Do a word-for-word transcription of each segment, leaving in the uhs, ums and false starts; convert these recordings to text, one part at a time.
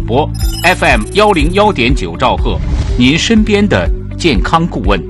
播 F M 一零一点九兆赫，您身边的健康顾问。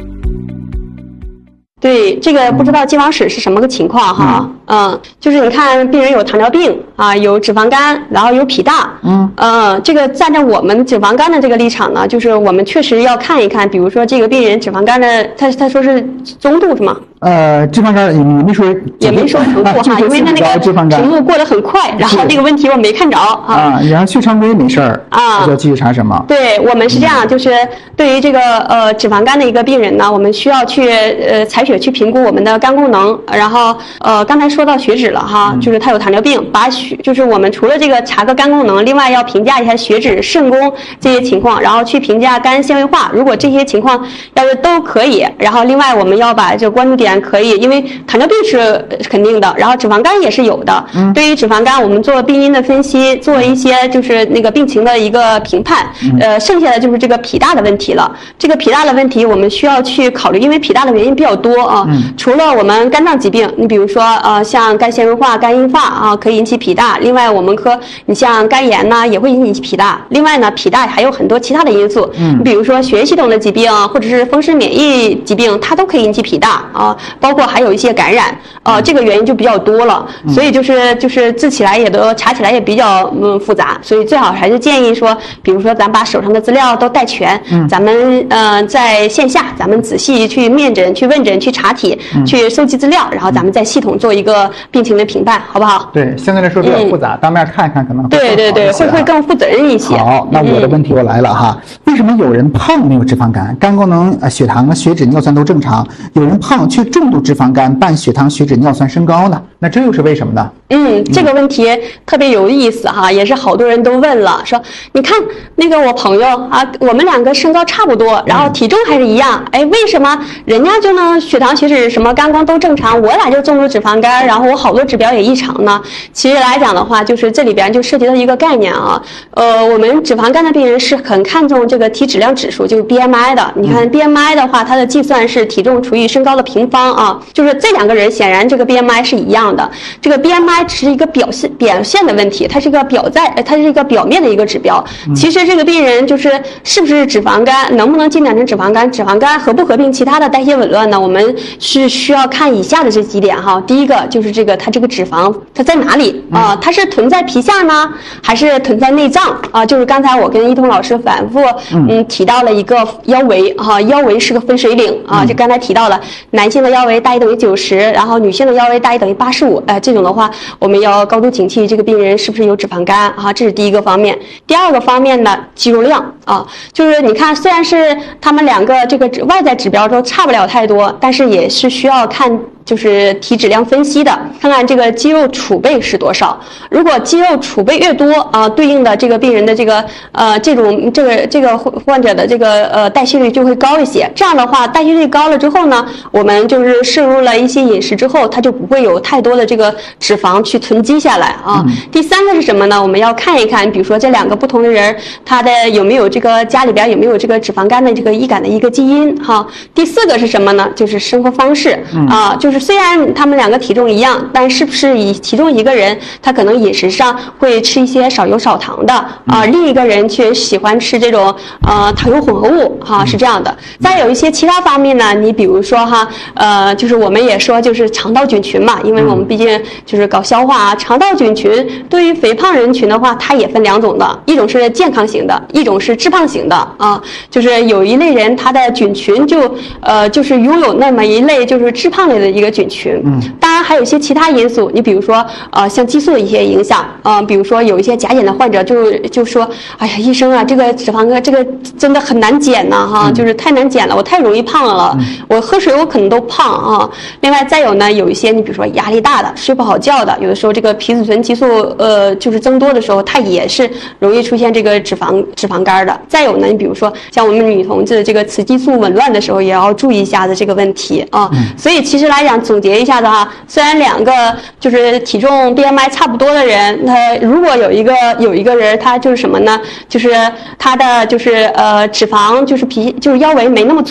对，这个不知道既往史是什么个情况哈？嗯，嗯就是你看病人有糖尿病啊，有脂肪肝，然后有脾大，嗯，呃，这个站在我们脂肪肝的这个立场呢，就是我们确实要看一看，比如说这个病人脂肪肝的，他他说是中度是吗？ 呃，脂肪肝也没说也没说程度哈，因为那那个程度过得很快，然后这个问题我没看着啊。 啊，然后去常规没事儿啊，要继续查什么？ 对我们是这样，就是对于这个呃脂肪肝的一个病人呢，我们需要去呃采血去评估我们的肝功能，然后呃刚才说到血脂了哈，就是他有糖尿病，把血就是我们除了这个查个肝功能，另外要评价一下血脂、肾功这些情况，然后去评价肝纤维化。如果这些情况要是都可以，然后另外我们要把这个关注点可以，因为糖尿病是肯定的，然后脂肪肝也是有的。嗯，对于脂肪肝，我们做病因的分析，做一些就是那个病情的一个评判。嗯、呃，剩下的就是这个脾大的问题了。这个脾大的问题，我们需要去考虑，因为脾大的原因比较多啊。嗯，除了我们肝脏疾病，你比如说呃，像肝纤维化、肝硬化啊，可以引起脾大。另外，我们科你像肝炎呢，也会引起脾大。另外呢，脾大还有很多其他的因素。嗯，你比如说血液系统的疾病，或者是风湿免疫疾病，它都可以引起脾大啊。包括还有一些感染，呃，这个原因就比较多了，所以就是就是治起来也都查起来也比较嗯复杂，所以最好还是建议说，比如说咱把手上的资料都带全，嗯、咱们呃在线下咱们仔细去面诊、去问诊、去查体、嗯、去收集资料，然后咱们再系统做一个病情的评判，好不好？ 对，相对来说比较复杂，嗯、当面看一看可能会对对对，会会更负责任一些。 好，那我的问题我来了哈，嗯、为什么有人胖没有脂肪肝，肝功能、呃、血糖、血脂、尿酸都正常，有人胖却重度脂肪肝伴血糖、血脂、尿酸升高呢？那这又是为什么呢？ 嗯，这个问题特别有意思哈，也是好多人都问了，说你看那个我朋友啊，我们两个身高差不多，然后体重还是一样，哎，为什么人家就能血糖、血脂什么肝功都正常，我俩就重度脂肪肝，然后我好多指标也异常呢？其实来讲的话，就是这里边就涉及到一个概念啊，呃，我们脂肪肝的病人是很看重这个体脂量指数，就是 B M I 的。你看 B M I 的话，它的计算是体重除以身高的平方啊，就是这两个人显然这个 B M I 是一样的。这个 B M I 只是一个表现表现的问题，它是一个表在，它是一个表面的一个指标。其实这个病人就是是不是脂肪肝，能不能进展成脂肪肝，脂肪肝合不合并其他的代谢紊乱呢？我们是需要看以下的这几点哈。第一个就是这个它这个脂肪它在哪里啊？它是囤在皮下呢，还是囤在内脏啊？就是刚才我跟一通老师反复嗯提到了一个腰围哈，腰围是个分水岭啊，就刚才提到了男性的腰围大于等于九十，然后女性的腰围大于等于八十五，哎，这种的话我们要高度警惕这个病人是不是有脂肪肝啊，这是第一个方面。第二个方面呢，肌肉量啊，就是你看虽然是他们两个这个外在指标都差不了太多，但是也是需要看就是体脂量分析的，看看这个肌肉储备是多少。如果肌肉储备越多啊，对应的这个病人的这个呃这种这个这个患者的这个呃代谢率就会高一些。这样的话，代谢率高了之后呢，我们就是摄入了一些饮食之后，它就不会有太多的这个脂肪去囤积下来啊。嗯、第三个是什么呢？我们要看一看，比如说这两个不同的人，他的有没有这个家里边有没有这个脂肪肝的这个易感的一个基因哈。第四个是什么呢？就是生活方式、嗯、啊，就是。虽然他们两个体重一样，但是不是以其中一个人他可能饮食上会吃一些少油少糖的啊、呃，另一个人却喜欢吃这种呃糖油混合物哈、啊，是这样的。再有一些其他方面呢，你比如说哈呃，就是我们也说就是肠道菌群嘛，因为我们毕竟就是搞消化啊，肠道菌群对于肥胖人群的话，它也分两种的，一种是健康型的，一种是致胖型的啊，就是有一类人他的菌群就呃就是拥有那么一类就是致胖类的一个菌群，嗯，当然还有一些其他因素，你比如说呃像激素的一些影响，呃，比如说有一些甲减的患者就就说，哎呀，医生啊，这个脂肪肝这个真的很难减呐、啊、哈、嗯，就是太难减了，我太容易胖了，嗯、我喝水我可能都胖啊。另外再有呢，有一些你比如说压力大的，睡不好觉的，有的时候这个皮质醇激素呃就是增多的时候，它也是容易出现这个脂肪脂肪肝的。再有呢，你比如说像我们女同志这个雌激素紊乱的时候，也要注意一下子这个问题啊。嗯、所以其实来讲。总结一下子哈，虽然两个就是体重 B M I 差不多的人，他如果有一个有一个人他就是什么呢？就是他的就是呃脂肪就是皮就是腰围没那么粗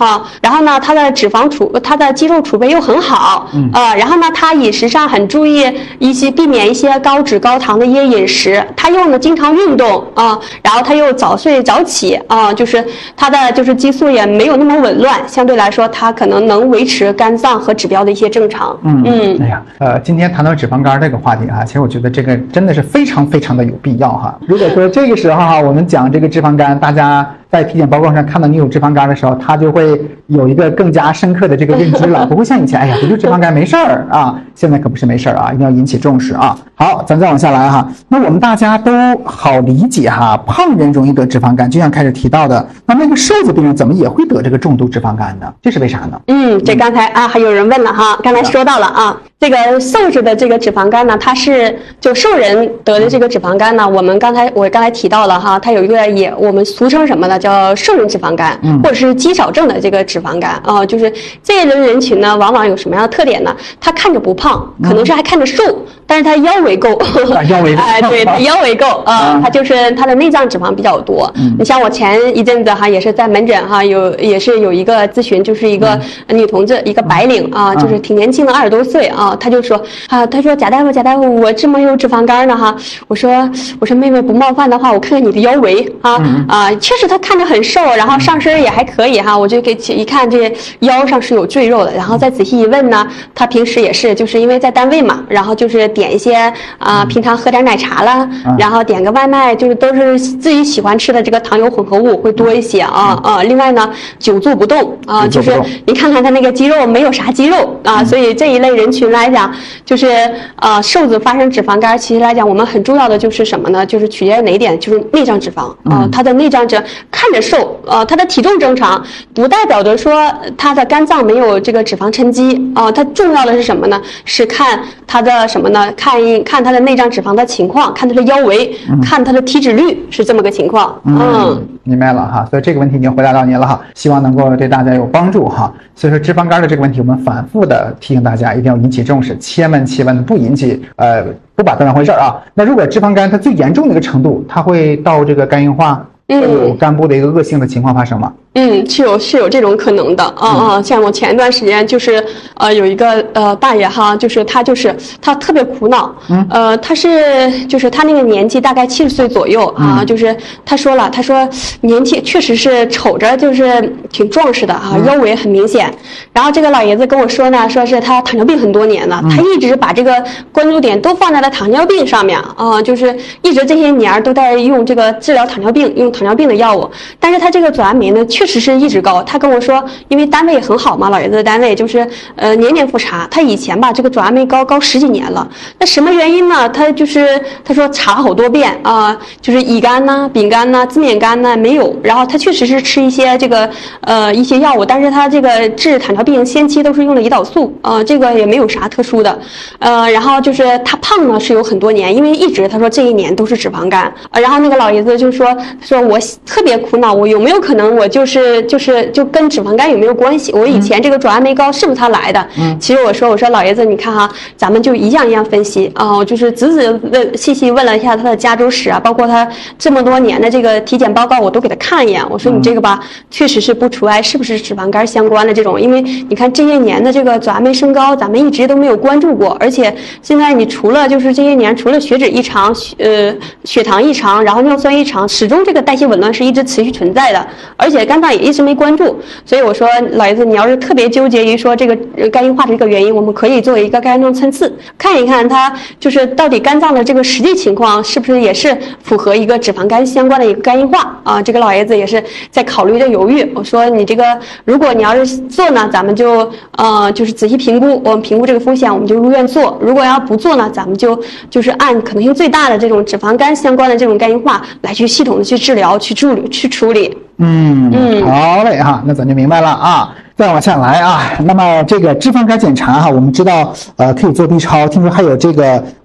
啊，然后呢，他的脂肪储，他的肌肉储备又很好，嗯，呃，然后呢，他饮食上很注意一些，避免一些高脂高糖的一些饮食，他又呢经常运动啊，然后他又早睡早起啊，就是他的就是激素也没有那么紊乱，相对来说，他可能能维持肝脏和指标的一些正常。 嗯嗯，哎呀，呃，今天谈到脂肪肝这个话题啊，其实我觉得这个真的是非常非常的有必要哈。如果说这个时候哈，我们讲这个脂肪肝，大家在体检报告上看到你有脂肪肝的时候，他就会有一个更加深刻的这个认知了，不会像以前，哎呀，不就脂肪肝没事儿啊，现在可不是没事儿啊，一定要引起重视啊。好，咱再往下来哈，那我们大家都好理解哈，胖人容易得脂肪肝，就像开始提到的，那那个瘦子病人怎么也会得这个重度脂肪肝呢？这是为啥呢？ 嗯，这刚才啊还有人问了哈，刚才说到了啊。这个瘦子的这个脂肪肝呢，它是就瘦人得的这个脂肪肝呢，我们刚才我刚才提到了哈，它有一个也我们俗称什么呢？叫瘦人脂肪肝，嗯、或者是肌少症的这个脂肪肝啊、呃，就是这一类人群呢，往往有什么样的特点呢？他看着不胖，可能是还看着瘦，嗯、但是他腰围够， 啊、腰围哎，对，他腰围够啊、呃，他就是他的内脏脂肪比较多。嗯、你像我前一阵子哈，也是在门诊哈，有也是有一个咨询，就是一个女同志，一个白领啊，就是挺年轻的，二十多岁啊。他就说啊，他说贾大夫，贾大夫，我这么有脂肪肝呢哈。我说我说妹妹不冒犯的话，我看看你的腰围啊、嗯、啊，确实他看着很瘦，然后上身也还可以哈。我就给一看这腰上是有赘肉的，然后再仔细一问呢，他平时也是就是因为在单位嘛，然后就是点一些啊、呃，平常喝点奶茶啦，嗯、然后点个外卖，就是都是自己喜欢吃的这个糖油混合物会多一些啊啊、呃。另外呢，久坐不动啊、呃，就是你看看他那个肌肉没有啥肌肉啊、呃，所以这一类人群来讲。就是呃，瘦子发生脂肪肝，其实来讲，我们很重要的就是什么呢？就是取决于哪一点？就是内脏脂肪啊、呃，他的内脏脂看着瘦，呃，他的体重正常，不代表着说他的肝脏没有这个脂肪沉积啊、呃。他重要的是什么呢？是看他的什么呢？看一看他的内脏脂肪的情况，看他的腰围，嗯、看他的体脂率，是这么个情况。嗯， 嗯明白了哈。所以这个问题已经回答到您了哈，希望能够对大家有帮助哈。所以说脂肪肝的这个问题，我们反复的提醒大家，一定要引起重视，千万千万不引起呃不把它当回事啊。那如果脂肪肝它最严重的一个程度，它会到这个肝硬化，会有肝部的一个恶性的情况发生吗？ 嗯，是有是有这种可能的啊啊、嗯！像我前一段时间就是呃有一个呃大爷哈，就是他就是他特别苦恼，嗯、呃他是就是他那个年纪大概七十岁左右啊，嗯、就是他说了，他说年纪确实是瞅着就是挺壮实的啊，嗯、腰围很明显。然后这个老爷子跟我说呢，说是他糖尿病很多年了，嗯、他一直把这个关注点都放在了糖尿病上面啊，就是一直这些年都在用这个治疗糖尿病，用糖尿病的药物，但是他这个左氨酶呢，确实是一直高。他跟我说，因为单位很好嘛，老爷子的单位就是呃年年复查。他以前吧，这个左氨酶高高十几年了。那什么原因呢？他就是他说查了好多遍啊、呃，就是乙肝呐、丙肝呐、自免肝呐没有。然后他确实是吃一些这个呃一些药物，但是他这个治糖尿病先期都是用的胰岛素啊、呃，这个也没有啥特殊的。呃，然后就是他胖呢是有很多年，因为一直他说这一年都是脂肪肝。呃，然后那个老爷子就说说我特别苦恼，我有没有可能我就是。就是就跟脂肪肝有没有关系？我以前这个左氨酶高是不是他来的？嗯，其实我说我说老爷子，你看哈，咱们就一样一样分析啊、呃，就是仔仔问细细问了一下他的家族史啊，包括他这么多年的这个体检报告，我都给他看一眼。我说你这个吧，确实是不除外，是不是脂肪肝相关的这种？因为你看这些年的这个左氨酶升高，咱们一直都没有关注过，而且现在你除了就是这些年除了血脂异常、呃血糖异常，然后尿酸异常，始终这个代谢紊乱是一直持续存在的，而且肝脏也一直没关注，所以我说老爷子，你要是特别纠结于说这个肝硬化这个原因，我们可以做一个肝脏参刺，看一看它就是到底肝脏的这个实际情况是不是也是符合一个脂肪肝相关的一个肝硬化啊？这个老爷子也是在考虑着犹豫。我说你这个，如果你要是做呢，咱们就呃就是仔细评估，我们评估这个风险，我们就入院做；如果要不做呢，咱们就就是按可能性最大的这种脂肪肝相关的这种肝硬化来去系统的去治疗、去处理、去处理。 嗯嗯，好嘞哈，那咱就明白了啊。再往下来啊，那么这个脂肪肝检查哈，我们知道呃可以做 B 超，听说还有这个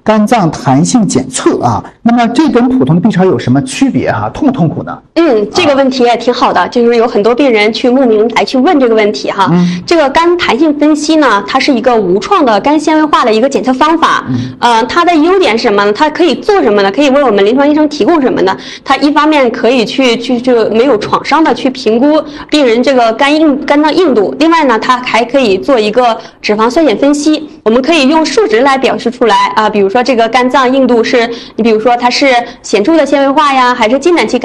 肝脏弹性检测啊。那么这跟普通的 B 超有什么区别哈、啊？痛不痛苦呢？ 嗯，这个问题也挺好的，就是有很多病人去慕名来去问这个问题哈。嗯、这个肝弹性分析呢，它是一个无创的肝纤维化的一个检测方法。嗯、呃，它的优点是什么呢？它可以做什么呢？可以为我们临床医生提供什么呢？它一方面可以去去就没有创伤的去评估病人这个肝硬肝脏硬度，另外呢，它还可以做一个脂肪酸碱分析。我们可以用数值来表示出来啊，比如说这个肝脏硬度是，你比如说它是显著的纤维化呀，还是近短期肝